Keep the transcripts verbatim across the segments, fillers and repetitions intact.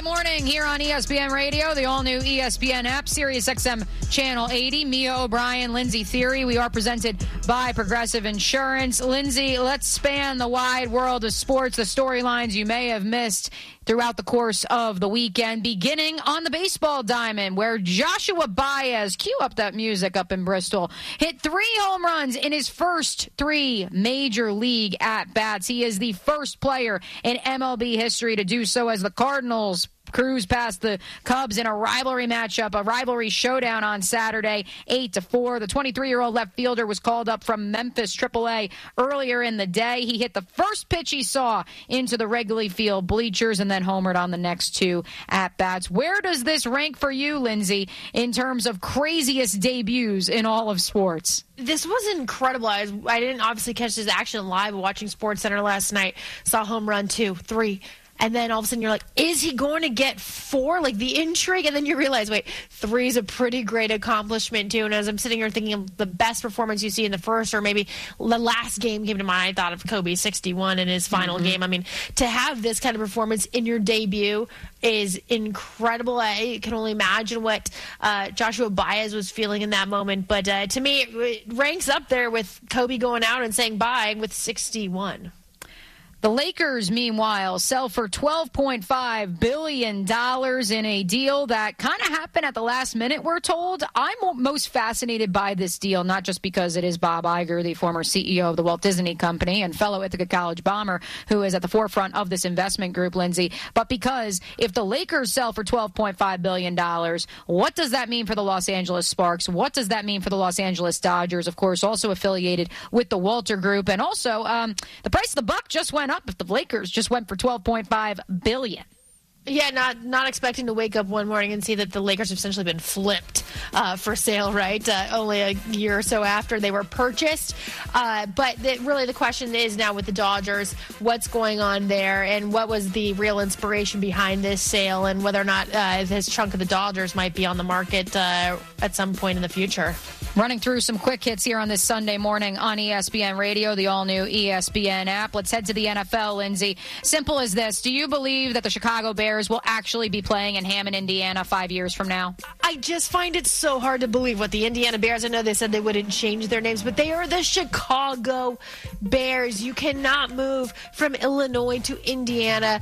morning here on E S P N Radio, the all-new E S P N app, Sirius X M Channel eighty. Mia O'Brien, Lindsay Theory. We are presented by Progressive Insurance. Lindsay, let's span the wide world of sports, the storylines you may have missed throughout the course of the weekend, beginning on the baseball diamond, where Joshua Baez, cue up that music up in Bristol, hit three home runs in his first three major league at-bats. He is the first player in M L B history to do so, as the Cardinals cruise past the Cubs in a rivalry matchup, a rivalry showdown on Saturday, eight to four. The twenty-three-year-old left fielder was called up from Memphis triple A earlier in the day. He hit the first pitch he saw into the Wrigley Field bleachers and then homered on the next two at-bats. Where does this rank for you, Lindsay, in terms of craziest debuts in all of sports? This was incredible. I, was, I didn't obviously catch this action live watching SportsCenter last night. Saw home run two, three. And then all of a sudden you're like, is he going to get four? Like the intrigue. And then you realize, wait, three is a pretty great accomplishment too. And as I'm sitting here thinking of the best performance you see in the first, or maybe the last game came to mind, I thought of Kobe sixty-one in his final mm-hmm. game. I mean, to have this kind of performance in your debut is incredible. I can only imagine what uh, Joshua Baez was feeling in that moment. But uh, to me, it ranks up there with Kobe going out and saying bye with sixty-one. The Lakers, meanwhile, sell for twelve point five billion dollars in a deal that kind of happened at the last minute, we're told. I'm most fascinated by this deal, not just because it is Bob Iger, the former C E O of the Walt Disney Company and fellow Ithaca College Bomber, who is at the forefront of this investment group, Lindsay, but because if the Lakers sell for twelve point five billion dollars, what does that mean for the Los Angeles Sparks? What does that mean for the Los Angeles Dodgers, of course, also affiliated with the Walter Group? And also, um, the price of the buck just went up if the Lakers just went for twelve point five billion dollars. Yeah, not not expecting to wake up one morning and see that the Lakers have essentially been flipped uh, for sale, right? Uh, only a year or so after they were purchased. Uh, but the, really the question is now with the Dodgers, what's going on there and what was the real inspiration behind this sale and whether or not uh, this chunk of the Dodgers might be on the market uh, at some point in the future. Running through some quick hits here on this Sunday morning on E S P N Radio, the all-new E S P N app. Let's head to the N F L, Lindsay. Simple as this. Do you believe that the Chicago Bears will actually be playing in Hammond, Indiana five years from now? I just find it so hard to believe what the Indiana Bears, I know they said they wouldn't change their names, but they are the Chicago Bears. You cannot move from Illinois to Indiana.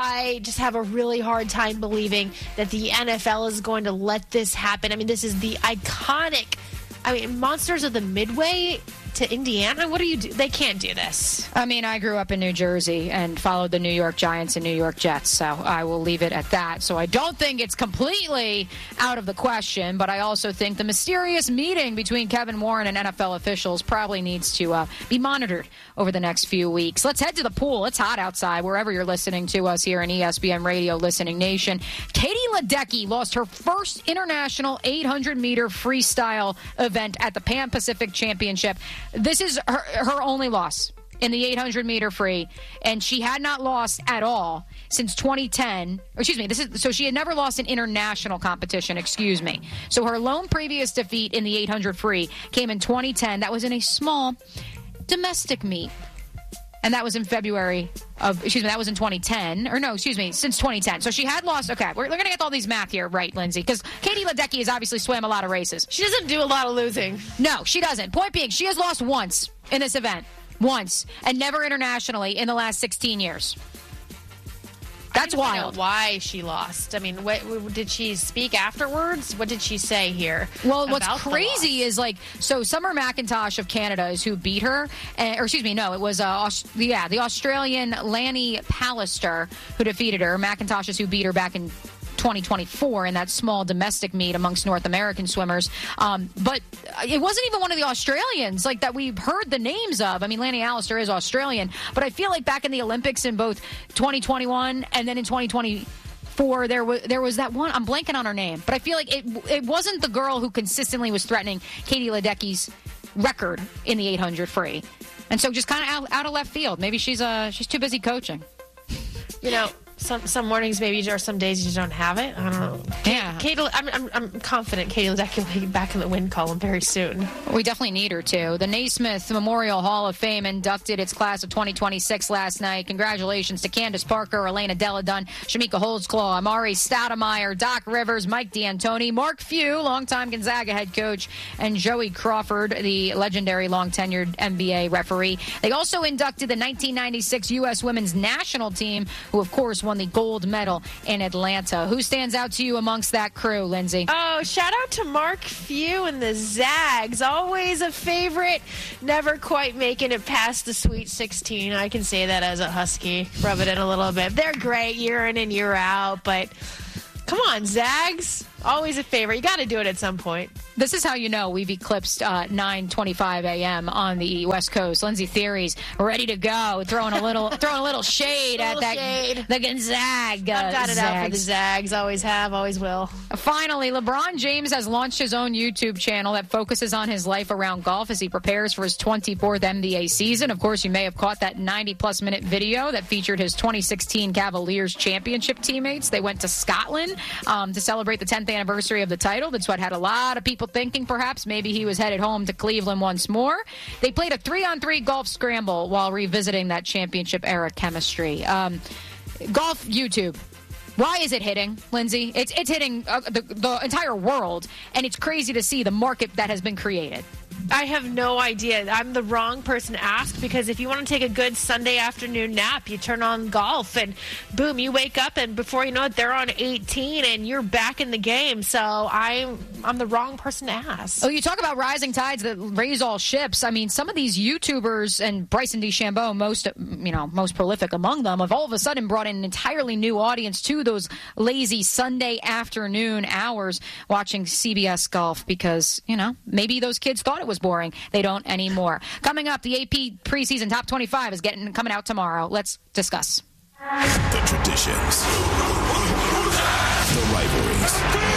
I just have a really hard time believing that the N F L is going to let this happen. I mean, this is the iconic I mean, Monsters of the Midway to Indiana? What do you do? They can't do this. I mean, I grew up in New Jersey and followed the New York Giants and New York Jets, so I will leave it at that. So I don't think it's completely out of the question, but I also think the mysterious meeting between Kevin Warren and N F L officials probably needs to uh, be monitored over the next few weeks. Let's head to the pool. It's hot outside, wherever you're listening to us here in E S P N Radio Listening Nation. Katie Ledecky lost her first international eight hundred meter freestyle event at the Pan Pacific Championship. This is her, her only loss in the eight hundred meter free, and she had not lost at all since twenty ten. Or excuse me, this is so she had never lost an international competition, excuse me. So her lone previous defeat in the eight hundred free came in twenty ten. That was in a small domestic meet. And that was in February of, excuse me, that was in twenty ten. Or no, excuse me, since twenty ten. So she had lost, okay, we're, we're going to get all these math here right, Lindsay, because Katie Ledecky has obviously swam a lot of races. She doesn't do a lot of losing. No, she doesn't. Point being, she has lost once in this event. Once. And never internationally in the last sixteen years. That's I wild. Know why she lost? I mean, what, did she speak afterwards? What did she say here? Well, what's crazy is like, so Summer McIntosh of Canada is who beat her, uh, or excuse me, no, it was uh, Aust- yeah, the Australian Lanny Pallister who defeated her. McIntosh is who beat her back in twenty twenty-four in that small domestic meet amongst North American swimmers. Um, but it wasn't even one of the Australians like that we've heard the names of. I mean, Lanny Pallister is Australian, but I feel like back in the Olympics in both twenty twenty-one and then in twenty twenty-four, there was there was that one. I'm blanking on her name, but I feel like it it wasn't the girl who consistently was threatening Katie Ledecky's record in the eight hundred free, and so just kind of out, out of left field. Maybe she's uh she's too busy coaching. You know, Some some mornings maybe, or some days you just don't have it. I don't know. Yeah. Katie, I'm, I'm, I'm confident Katie Ledecky will be back in the win column very soon. We definitely need her to. The Naismith Memorial Hall of Fame inducted its class of twenty twenty-six last night. Congratulations to Candace Parker, Elena Deladun, Shamika Holdsclaw, Amari Stoudemire, Doc Rivers, Mike D'Antoni, Mark Few, longtime Gonzaga head coach, and Joey Crawford, the legendary long-tenured N B A referee. They also inducted the nineteen ninety-six U S women's national team, who, of course, won the gold medal in Atlanta. Who stands out to you amongst that crew, Lindsay? Oh, shout out to Mark Few and the Zags. Always a favorite. Never quite making it past the Sweet sixteen. I can say that as a Husky. Rub it in a little bit. They're great year in and year out, but come on, Zags. Always a favorite. You got to do it at some point. This is how you know we've eclipsed uh, nine twenty-five a.m. on the West Coast. Lindsay Theory's ready to go, throwing a little throwing a little shade a at little that shade. the Gonzaga. I've got it Zags. out for the Zags. Always have, always will. Finally, LeBron James has launched his own YouTube channel that focuses on his life around golf as he prepares for his twenty-fourth N B A season. Of course, you may have caught that ninety-plus minute video that featured his twenty sixteen Cavaliers championship teammates. They went to Scotland um, to celebrate the tenth anniversary of the title. That's what had a lot of people thinking perhaps maybe he was headed home to Cleveland once more. They played a three-on-three golf scramble while revisiting that championship-era chemistry. Um, golf YouTube. Why is it hitting, Lindsay? It's it's hitting uh, the, the entire world, and it's crazy to see the market that has been created. I have no idea. I'm the wrong person to ask, because if you want to take a good Sunday afternoon nap, you turn on golf and boom, you wake up and before you know it, they're on eighteen and you're back in the game. So I'm I'm the wrong person to ask. Oh, you talk about rising tides that raise all ships. I mean, some of these YouTubers, and Bryson DeChambeau, most you know, most prolific among them, have all of a sudden brought in an entirely new audience to those lazy Sunday afternoon hours watching C B S Golf because, you know, maybe those kids thought it was boring. They don't anymore. Coming up, the A P preseason top twenty-five is getting coming out tomorrow. Let's discuss. The traditions. The rivalries.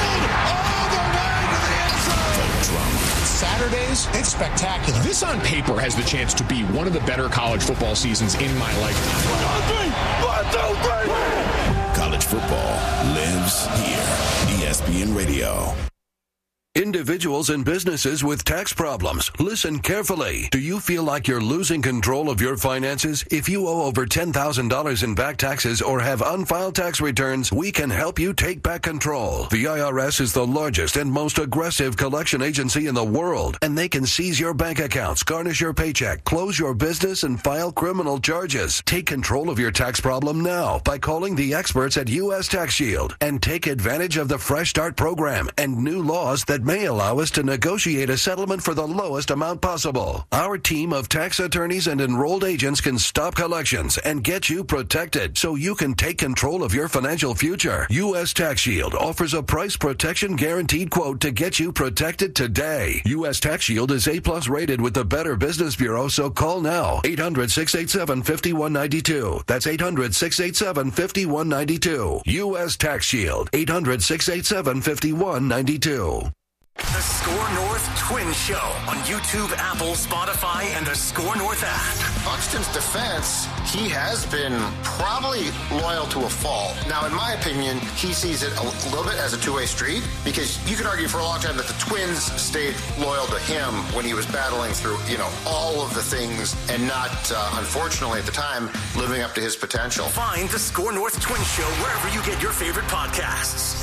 The drama. Saturdays, it's spectacular. This on paper has the chance to be one of the better college football seasons in my lifetime. One, two, three. One, two, three. College football lives here. E S P N Radio. Individuals and businesses with tax problems, listen carefully. Do you feel like you're losing control of your finances? If you owe over ten thousand dollars in back taxes or have unfiled tax returns, we can help you take back control. The I R S is the largest and most aggressive collection agency in the world, and they can seize your bank accounts, garnish your paycheck, close your business, and file criminal charges. Take control of your tax problem now by calling the experts at U S Tax Shield and take advantage of the Fresh Start program and new laws that may allow us to negotiate a settlement for the lowest amount possible. Our team of tax attorneys and enrolled agents can stop collections and get you protected so you can take control of your financial future. U S Tax Shield offers a price protection guaranteed quote to get you protected today. U S Tax Shield is A-plus rated with the Better Business Bureau, so call now. eight hundred, six eight seven, five one nine two. That's eight hundred, six eight seven, five one nine two. U S Tax Shield. eight hundred, six eight seven, five one nine two. The Score North Twin Show on YouTube, Apple, Spotify, and the Score North app. Buxton's defense, he has been probably loyal to a fault. Now, in my opinion, he sees it a little bit as a two-way street, because you could argue for a long time that the Twins stayed loyal to him when he was battling through, you know, all of the things and not, uh, unfortunately at the time, living up to his potential. Find the Score North Twin Show wherever you get your favorite podcasts.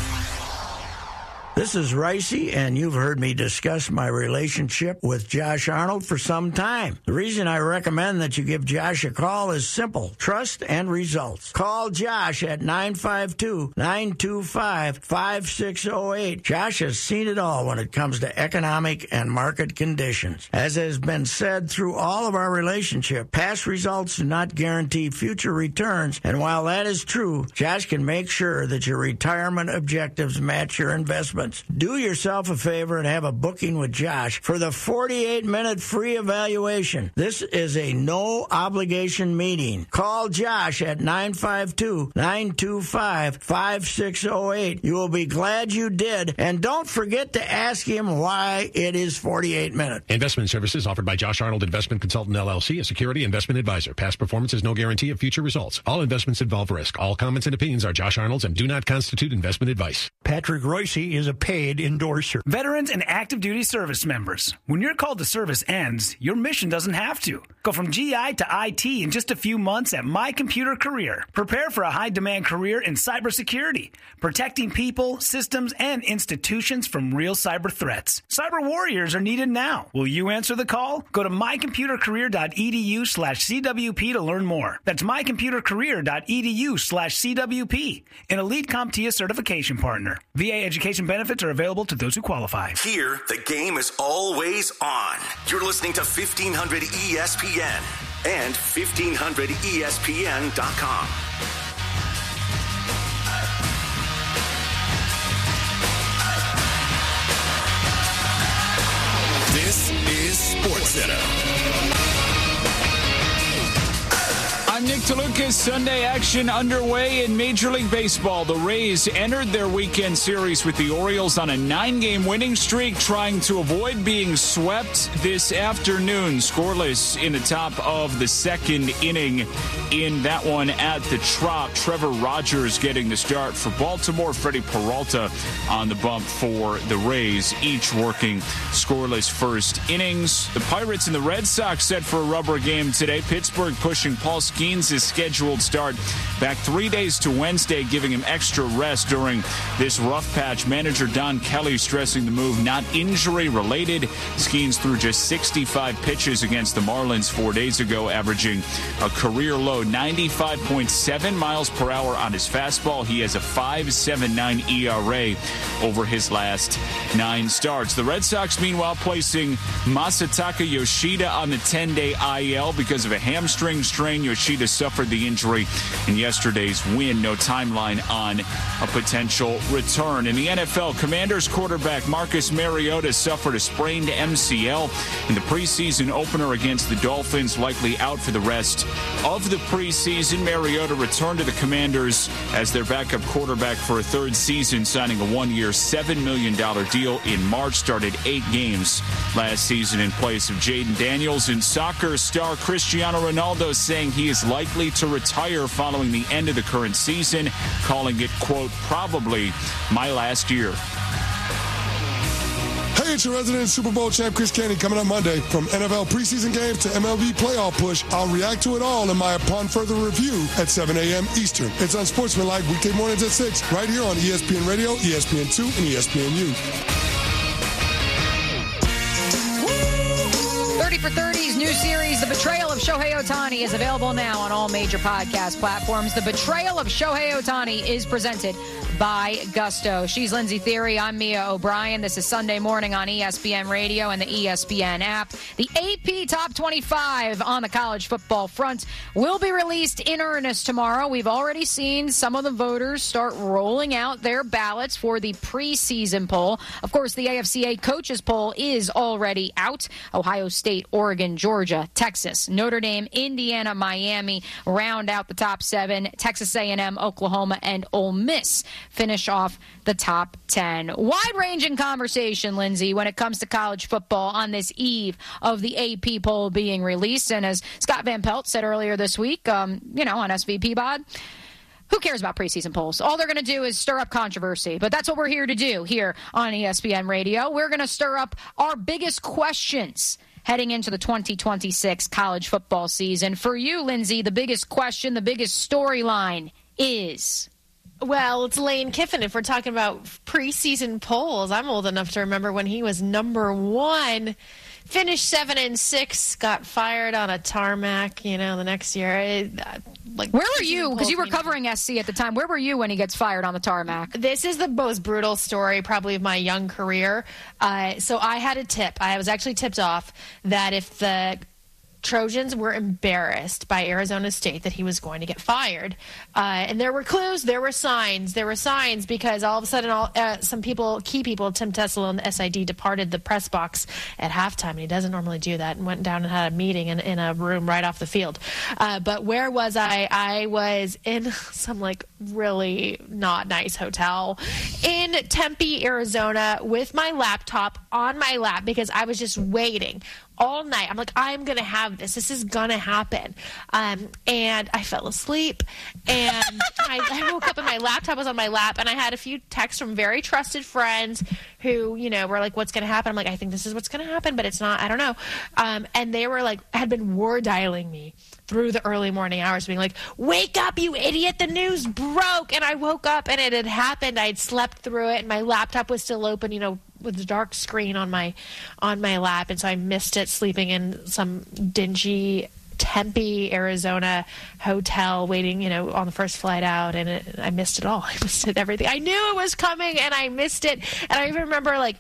This is Ricey, and you've heard me discuss my relationship with Josh Arnold for some time. The reason I recommend that you give Josh a call is simple: trust and results. Call Josh at nine five two, nine two five, five six zero eight. Josh has seen it all when it comes to economic and market conditions. As has been said through all of our relationship, past results do not guarantee future returns, and while that is true, Josh can make sure that your retirement objectives match your investment. performance? Do yourself a favor and have a booking with Josh for the forty-eight minute free evaluation. This is a no-obligation meeting. Call Josh at nine five two, nine two five, five six zero eight. You will be glad you did. And don't forget to ask him why it is forty-eight minutes. Investment services offered by Josh Arnold Investment Consultant, L L C, a security investment advisor. Past performance is no guarantee of future results. All investments involve risk. All comments and opinions are Josh Arnold's and do not constitute investment advice. Patrick Royce is a paid endorser. Veterans and active duty service members. When your call to service ends, your mission doesn't have to. Go from G I to I T in just a few months at My Computer Career. Prepare for a high-demand career in cybersecurity, protecting people, systems, and institutions from real cyber threats. Cyber warriors are needed now. Will you answer the call? Go to mycomputercareer.edu slash CWP to learn more. That's mycomputercareer.edu slash CWP, an Elite CompTIA certification partner. V A education benefits are available to those who qualify. Here, the game is always on. You're listening to fifteen hundred E S P N and fifteen hundred E S P N dot com. This is SportsCenter. I'm Nick DeLucas. Sunday action underway in Major League Baseball. The Rays entered their weekend series with the Orioles on a nine-game winning streak, trying to avoid being swept this afternoon. Scoreless in the top of the second inning in that one at the Trop. Trevor Rogers getting the start for Baltimore. Freddie Peralta on the bump for the Rays, each working scoreless first innings. The Pirates and the Red Sox set for a rubber game today. Pittsburgh pushing Paul Skeens' scheduled start back three days to Wednesday, giving him extra rest during this rough patch. Manager Don Kelly stressing the move not injury-related. Skeens threw just sixty-five pitches against the Marlins four days ago, averaging a career-low ninety-five point seven miles per hour on his fastball. He has a five point seven nine E R A over his last nine starts. The Red Sox, meanwhile, placing Masataka Yoshida on the ten-day I L because of a hamstring strain. Yoshida suffered the injury in yesterday's win. No timeline on a potential return. In the N F L, Commanders quarterback Marcus Mariota suffered a sprained M C L in the preseason opener against the Dolphins, likely out for the rest of the preseason. Mariota returned to the Commanders as their backup quarterback for a third season, signing a one-year, seven million dollars deal in March. Started eight games last season in place of Jaden Daniels. And soccer star Cristiano Ronaldo saying he is likely to retire following the end of the current season, calling it, quote, probably my last year. Hey, it's your resident Super Bowl champ, Chris Canty, coming up Monday. From N F L preseason games to M L B playoff push, I'll react to it all in my Upon Further Review at seven a.m. Eastern. It's on Sportsmanlike weekday mornings at six, right here on E S P N Radio, E S P N two, and E S P N U. thirty for thirty's new series, The Betrayal of Shohei Ohtani, is available now on all major podcast platforms. The Betrayal of Shohei Ohtani is presented by Gusto. She's Lindsay Theory. I'm Mia O'Brien. This is Sunday morning on E S P N Radio and the E S P N app. The A P Top twenty-five on the college football front will be released in earnest tomorrow. We've already seen some of the voters start rolling out their ballots for the preseason poll. Of course, the A F C A coaches poll is already out. Ohio State, Oregon, Georgia, Texas, Notre Dame, Indiana, Miami round out the top seven. Texas A and M, Oklahoma, and Ole Miss finish off the top ten. Wide-ranging conversation, Lindsay, when it comes to college football on this eve of the A P poll being released. And as Scott Van Pelt said earlier this week, um, you know, on S V P Bod, who cares about preseason polls? All they're going to do is stir up controversy. But that's what we're here to do here on E S P N Radio. We're going to stir up our biggest questions heading into the twenty twenty-six college football season. For you, Lindsay, the biggest question, the biggest storyline is... Well, it's Lane Kiffin. If we're talking about preseason polls, I'm old enough to remember when he was number one. Finished seven and six, got fired on a tarmac, you know, the next year. It, uh, like, where were you? Because you were covering S C at the time. Where were you when he gets fired on the tarmac? This is the most brutal story probably of my young career. Uh, so I had a tip. I was actually tipped off that if the Trojans were embarrassed by Arizona State that he was going to get fired. Uh, and there were clues, there were signs, there were signs because all of a sudden all, uh, some people, key people, Tim Tessel and the S I D departed the press box at halftime. And he doesn't normally do that and went down and had a meeting in, in a room right off the field. Uh, but where was I? I was in some like really not nice hotel in Tempe, Arizona with my laptop on my lap because I was just waiting all night. I'm like, I'm going to have this. This is going to happen. Um, and I fell asleep. And I, I woke up and my laptop was on my lap. And I had a few texts from very trusted friends who, you know, were like, what's going to happen? I'm like, I think this is what's going to happen, but it's not. I don't know. Um, and they were like, had been war dialing me through the early morning hours, being like, wake up, you idiot. The news broke. And I woke up and it had happened. I had slept through it. And my laptop was still open, you know, with a dark screen on my on my lap, and so I missed it sleeping in some dingy Tempe, Arizona hotel, waiting, you know, on the first flight out, and it, I missed it all. I missed it everything. I knew it was coming, and I missed it. And I even remember like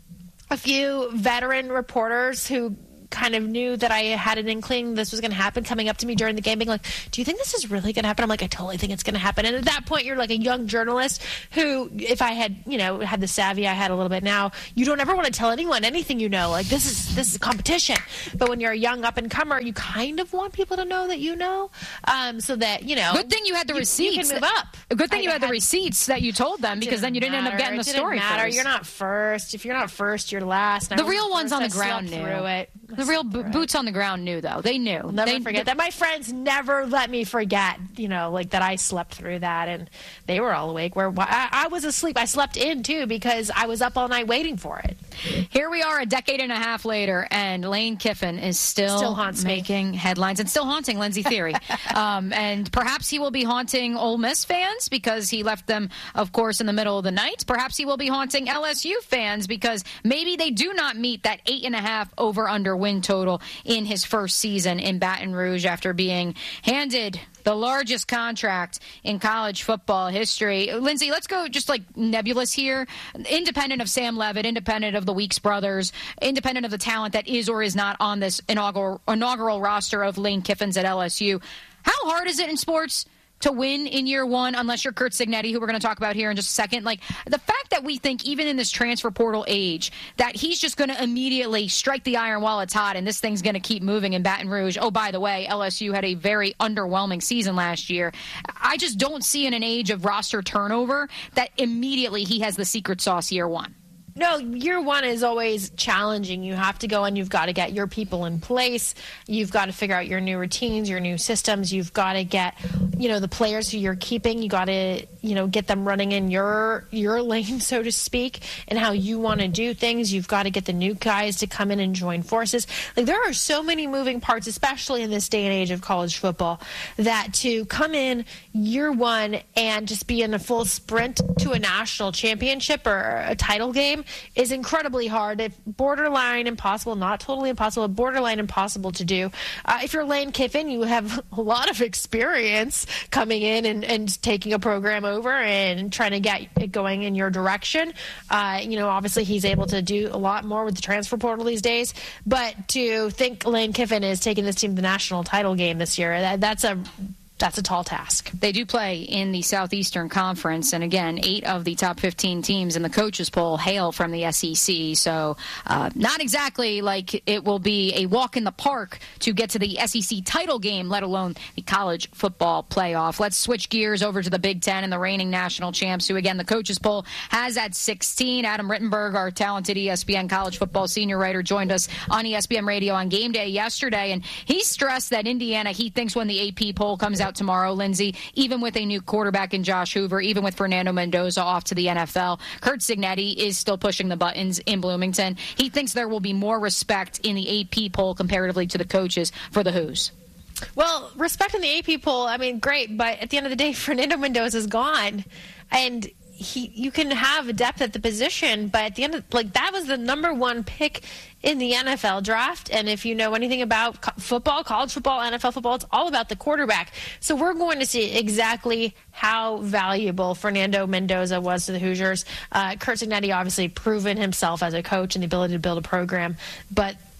a few veteran reporters who kind of knew that I had an inkling this was going to happen coming up to me during the game being like, do you think this is really going to happen? I'm like, I totally think it's going to happen. And at that point, you're like a young journalist who, if I had, you know, had the savvy I had a little bit now, you don't ever want to tell anyone anything you know. Like, this is this is a competition. But when you're a young up-and-comer, you kind of want people to know that you know, um, so that, you know. Good thing you had the you, receipts. You can move up. A good thing I you had, had the receipts that you told them, because then you didn't matter. end up getting it the didn't story matter. first. You're not first. If you're not first, you're last. And the real ones on the ground knew. Through it. The real b- boots on the ground knew, though. They knew. I'll never they, forget that. My friends never let me forget, you know, like that I slept through that, and they were all awake. Where I, I was asleep. I slept in, too, because I was up all night waiting for it. Here we are a decade and a half later, and Lane Kiffin is still, still haunts making me. headlines and still haunting Lindsey Theory. um, and perhaps he will be haunting Ole Miss fans because he left them, of course, in the middle of the night. Perhaps he will be haunting L S U fans because maybe they do not meet that eight and a half over-under win total in his first season in Baton Rouge after being handed the largest contract in college football history. Lindsay, let's go just like nebulous here. Independent of Sam Levitt, independent of the Weeks brothers, independent of the talent that is or is not on this inaugural, inaugural roster of Lane Kiffin's at L S U. How hard is it in sports to win in year one, unless you're Curt Cignetti, who we're going to talk about here in just a second? Like, the fact that we think, even in this transfer portal age, that he's just going to immediately strike the iron while it's hot and this thing's going to keep moving in Baton Rouge. Oh, by the way, L S U had a very underwhelming season last year. I just don't see in an age of roster turnover that immediately he has the secret sauce year one. No, year one is always challenging. You have to go and you've got to get your people in place. You've got to figure out your new routines, your new systems. You've got to get, you know, the players who you're keeping. You got to, you know, get them running in your your lane, so to speak, and how you want to do things. You've got to get the new guys to come in and join forces. Like, there are so many moving parts, especially in this day and age of college football, that to come in year one and just be in a full sprint to a national championship or a title game is incredibly hard. If borderline impossible, not totally impossible, but borderline impossible to do. Uh, if you're Lane Kiffin, you have a lot of experience coming in and, and taking a program over and trying to get it going in your direction. Uh, you know, obviously he's able to do a lot more with the transfer portal these days, but to think Lane Kiffin is taking this team to the national title game this year, that, that's a That's a tall task. They do play in the Southeastern Conference, and again, eight of the top fifteen teams in the coaches poll hail from the S E C, so uh, not exactly like it will be a walk in the park to get to the S E C title game, let alone the college football playoff. Let's switch gears over to the Big Ten and the reigning national champs, who, again, the coaches poll has at sixteen. Adam Rittenberg, our talented E S P N college football senior writer, joined us on E S P N Radio on game day yesterday, and he stressed that Indiana, he thinks when the A P poll comes out tomorrow, Lindsay, even with a new quarterback in Josh Hoover, even with Fernando Mendoza off to the N F L, Curt Cignetti is still pushing the buttons in Bloomington. He thinks there will be more respect in the A P poll comparatively to the coaches for the Hoos. Well, respect in the A P poll, I mean, great, but at the end of the day, Fernando Mendoza's gone, and he, you can have depth at the position, but at the end of, like, that was the number one pick in the N F L draft, and if you know anything about co- football, college football, N F L football, it's all about the quarterback. So we're going to see exactly how valuable Fernando Mendoza was to the Hoosiers. Uh, Curt Cignetti obviously proven himself as a coach and the ability to build a program, but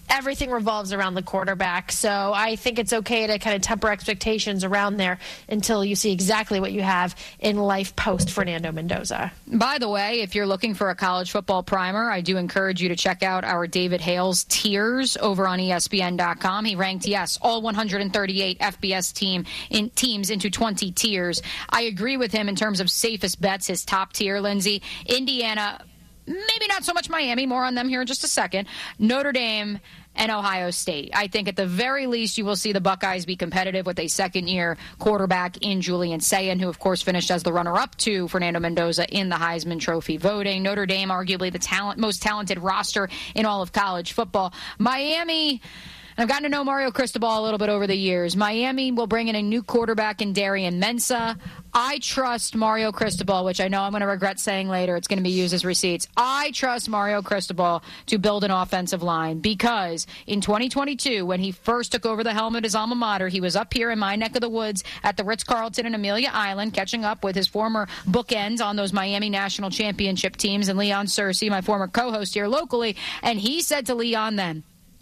everything revolves around the quarterback. So I think it's okay to kind of temper expectations around there until you see exactly what you have in life post Fernando Mendoza. By the way, if you're looking for a college football primer, I do encourage you to check out our David Hales tiers over on E S P N dot com. He ranked, yes, all one hundred thirty-eight F B S team in teams into twenty tiers. I agree with him in terms of safest bets, his top tier, Lindsay. Indiana, maybe not so much Miami, more on them here in just a second. Notre Dame and Ohio State. I think at the very least you will see the Buckeyes be competitive with a second-year quarterback in Julian Sayin, who, of course, finished as the runner-up to Fernando Mendoza in the Heisman Trophy voting. Notre Dame, arguably the talent, most talented roster in all of college football. Miami... I've gotten to know Mario Cristobal a little bit over the years. Miami will bring in a new quarterback in Darian Mensah. I trust Mario Cristobal, which I know I'm going to regret saying later. It's going to be used as receipts. I trust Mario Cristobal to build an offensive line because in twenty twenty-two, when he first took over the helm at his alma mater, he was up here in my neck of the woods at the Ritz-Carlton in Amelia Island, catching up with his former bookends on those Miami National Championship teams and Leon Searcy, my former co-host here locally. And he said to Leon then,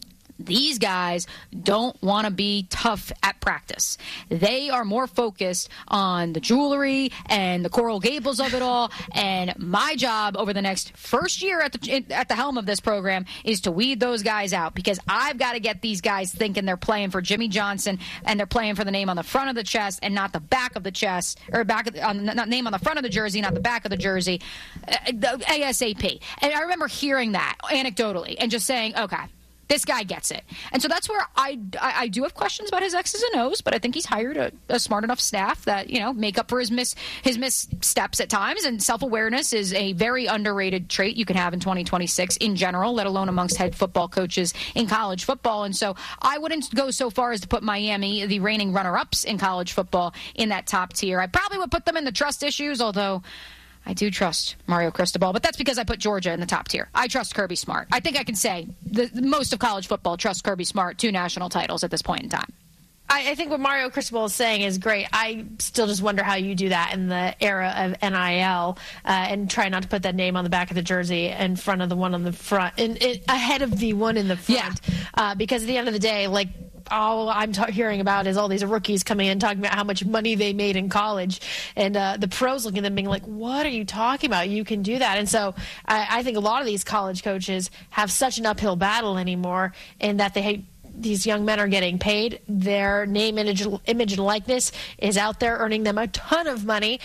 these guys don't want to be tough at practice. They are more focused on the jewelry and the Coral Gables of it all. And my job over the next first year at the at the helm of this program is to weed those guys out because I've got to get these guys thinking they're playing for Jimmy Johnson and they're playing for the name on the front of the chest and not the back of the chest or back of the, on, not name on the front of the jersey, not the back of the jersey, uh, ASAP. And I remember hearing that anecdotally and just saying, okay, this guy gets it. And so that's where I, I, I do have questions about his X's and O's, but I think he's hired a, a smart enough staff that, you know, make up for his miss his missteps at times. And self-awareness is a very underrated trait you can have in twenty twenty-six in general, let alone amongst head football coaches in college football. And so I wouldn't go so far as to put Miami, the reigning runner-ups in college football, in that top tier. I probably would put them in the trust issues, although I do trust Mario Cristobal, but that's because I put Georgia in the top tier. I trust Kirby Smart. I think I can say the, the most of college football trusts Kirby Smart, two national titles at this point in time. I, I think what Mario Cristobal is saying is great. I still just wonder how you do that in the era of N I L uh, and try not to put that name on the back of the jersey in front of the one on the front, in, in, ahead of the one in the front. Yeah. Uh, because at the end of the day, like, all I'm ta- hearing about is all these rookies coming in talking about how much money they made in college, and uh, the pros looking at them being like, what are you talking about? You can do that. And so I, I think a lot of these college coaches have such an uphill battle anymore in that they hate these young men are getting paid. Their name, image, image, and likeness is out there earning them a ton of money.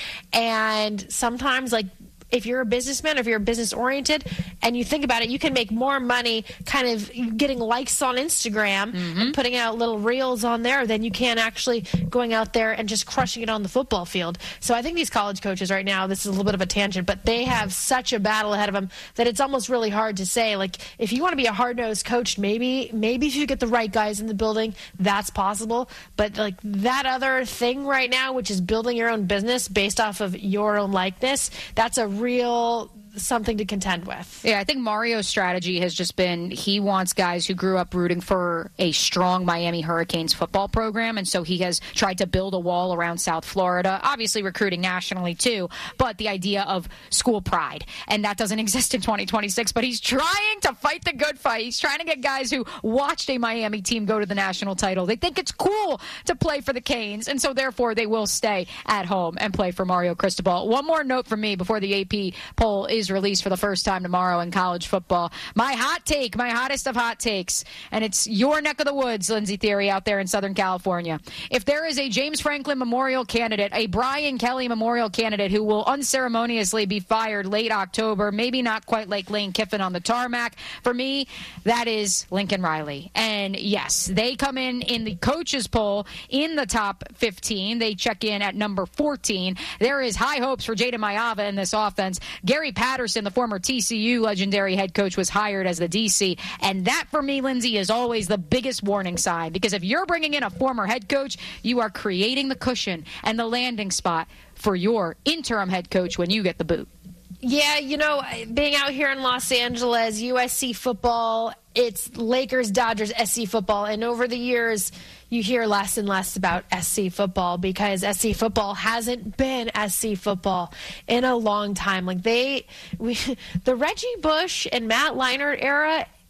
And sometimes, like, if you're a businessman, if you're business oriented and you think about it, you can make more money kind of getting likes on Instagram mm-hmm. and putting out little reels on there than you can actually going out there and just crushing it on the football field. So I think these college coaches right now, this is a little bit of a tangent, but they have such a battle ahead of them that it's almost really hard to say. Like, if you want to be a hard-nosed coach, maybe maybe if you get the right guys in the building, that's possible. But like that other thing right now, which is building your own business based off of your own likeness, that's a real something to contend with. Yeah, I think Mario's strategy has just been he wants guys who grew up rooting for a strong Miami Hurricanes football program, and so he has tried to build a wall around South Florida, obviously recruiting nationally too, but the idea of school pride, and that doesn't exist in twenty twenty-six, but he's trying to fight the good fight. He's trying to get guys who watched a Miami team go to the national title. They think it's cool to play for the Canes, and so therefore they will stay at home and play for Mario Cristobal. One more note from me before the A P poll is released for the first time tomorrow in college football. My hot take, my hottest of hot takes, and it's your neck of the woods, Lindsay Theory, out there in Southern California. If there is a James Franklin Memorial candidate, a Brian Kelly Memorial candidate who will unceremoniously be fired late October, maybe not quite like Lane Kiffin on the tarmac, for me, that is Lincoln Riley. And yes, they come in in the coaches poll in the top fifteen. They check in at number fourteen. There is high hopes for Jada Mayava in this offense. Gary Patterson, the former T C U legendary head coach, was hired as the D C. And that, for me, Lindsay, is always the biggest warning sign. Because if you're bringing in a former head coach, you are creating the cushion and the landing spot for your interim head coach when you get the boot. Yeah, you know, being out here in Los Angeles, U S C football, it's Lakers, Dodgers, S C football. And over the years, you hear less and less about S C football because S C football hasn't been S C football in a long time. Like they, we, the Reggie Bush and Matt Leinart era,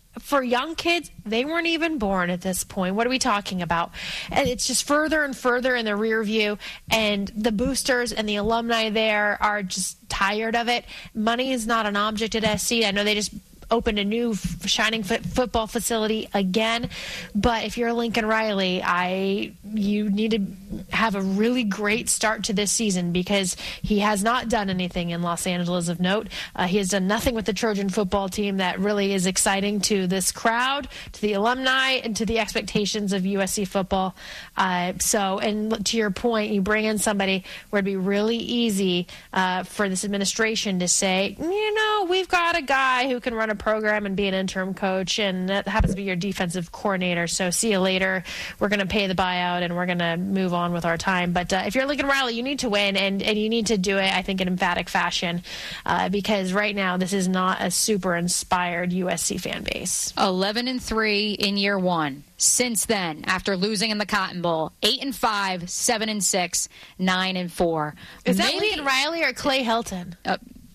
for young kids, they weren't even born at this point. What are we talking about? And it's just further and further in the rear view, and the boosters and the alumni there are just tired of it. Money is not an object at S C. I know they just opened a new shining foot football facility again, but if you're Lincoln Riley, I you need to have a really great start to this season, because he has not done anything in Los Angeles of note. Uh, he has done nothing with the Trojan football team that really is exciting to this crowd, to the alumni, and to the expectations of U S C football. Uh, so, and to your point, you bring in somebody where it'd be really easy uh, for this administration to say, you know, we've got a guy who can run a program and be an interim coach, and that happens to be your defensive coordinator. So see you later. We're going to pay the buyout, and we're going to move on with our time. But uh, if you're Lincoln Riley, you need to win, and, and you need to do it, I think, in emphatic fashion, uh, because right now this is not a super inspired U S C fan base. eleven and three in year one. Since then, after losing in the Cotton Bowl, eight and five, seven and six, nine and four. Is Maybe, that Lincoln Riley or Clay Helton? Uh,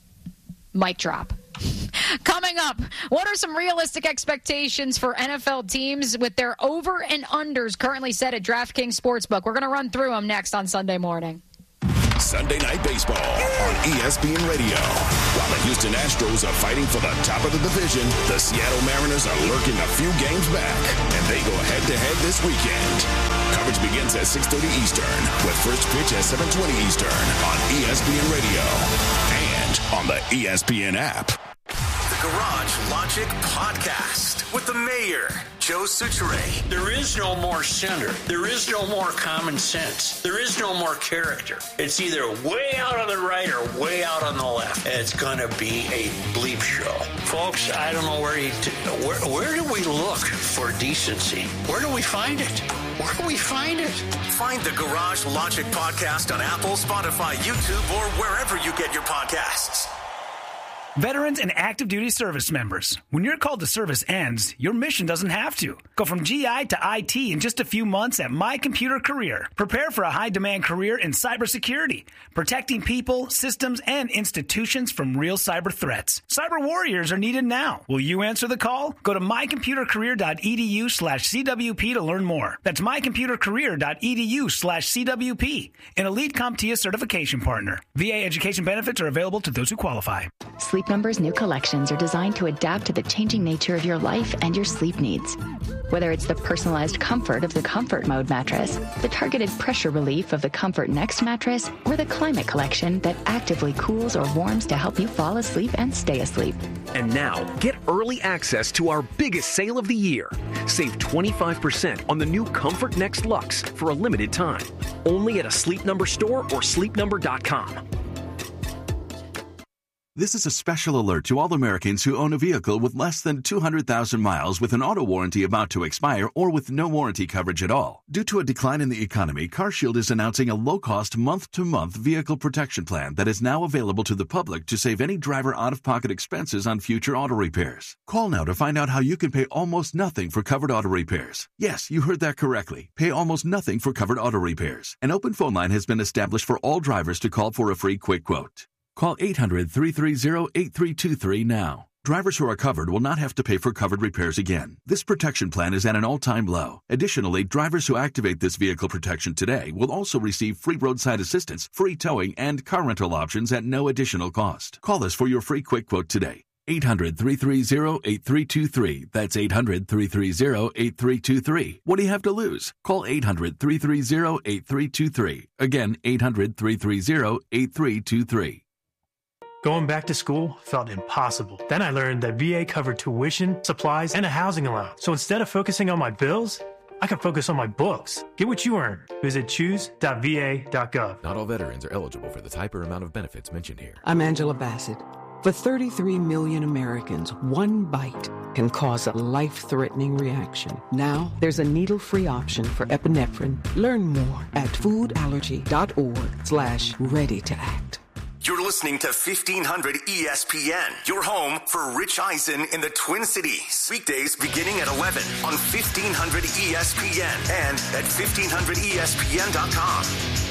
mic drop. Coming up, what are some realistic expectations for N F L teams with their over and unders currently set at DraftKings Sportsbook? We're going to run through them next on Sunday morning. Sunday Night Baseball on E S P N Radio. While the Houston Astros are fighting for the top of the division, the Seattle Mariners are lurking a few games back, and they go head-to-head this weekend. Coverage begins at six thirty Eastern, with first pitch at seven twenty Eastern on E S P N Radio and on the E S P N app. The Garage Logic Podcast with the mayor, Joe Soucheray. There is no more center. There is no more common sense. There is no more character. It's either way out on the right or way out on the left. And it's going to be a bleep show. Folks, I don't know where you, where, where do we look for decency? Where do we find it? Where do we find it? Find the Garage Logic Podcast on Apple, Spotify, YouTube, or wherever you get your podcasts. Veterans and active duty service members, when your call to service ends, your mission doesn't have to. Go from G I to I T in just a few months at My Computer Career. Prepare for a high-demand career in cybersecurity, protecting people, systems, and institutions from real cyber threats. Cyber warriors are needed now. Will you answer the call? Go to mycomputercareer.edu slash CWP to learn more. That's mycomputercareer.edu slash CWP, an elite CompTIA certification partner. V A education benefits are available to those who qualify. Sleep Number's new collections are designed to adapt to the changing nature of your life and your sleep needs. Whether it's the personalized comfort of the Comfort Mode mattress, the targeted pressure relief of the Comfort Next mattress, or the Climate Collection that actively cools or warms to help you fall asleep and stay asleep. And now, get early access to our biggest sale of the year. Save twenty-five percent on the new Comfort Next Luxe for a limited time. Only at a Sleep Number store or sleep number dot com. This is a special alert to all Americans who own a vehicle with less than two hundred thousand miles with an auto warranty about to expire or with no warranty coverage at all. Due to a decline in the economy, CarShield is announcing a low-cost month-to-month vehicle protection plan that is now available to the public to save any driver out-of-pocket expenses on future auto repairs. Call now to find out how you can pay almost nothing for covered auto repairs. Yes, you heard that correctly. Pay almost nothing for covered auto repairs. An open phone line has been established for all drivers to call for a free quick quote. Call eight hundred, three three zero, eight three two three now. Drivers who are covered will not have to pay for covered repairs again. This protection plan is at an all-time low. Additionally, drivers who activate this vehicle protection today will also receive free roadside assistance, free towing, and car rental options at no additional cost. Call us for your free quick quote today. eight hundred, three three zero, eight three two three. That's eight hundred, three three zero, eight three two three. What do you have to lose? Call eight hundred, three three zero, eight three two three. Again, eight hundred, three three zero, eight three two three. Going back to school felt impossible. Then I learned that V A covered tuition, supplies, and a housing allowance. So instead of focusing on my bills, I can focus on my books. Get what you earn. Visit choose dot v a dot gov. Not all veterans are eligible for the type or amount of benefits mentioned here. I'm Angela Bassett. For thirty-three million Americans, one bite can cause a life-threatening reaction. Now, there's a needle-free option for epinephrine. Learn more at foodallergy.org slash ready to act. You're listening to fifteen hundred E S P N, your home for Rich Eisen in the Twin Cities. Weekdays beginning at eleven on fifteen hundred E S P N and at fifteen hundred E S P N dot com.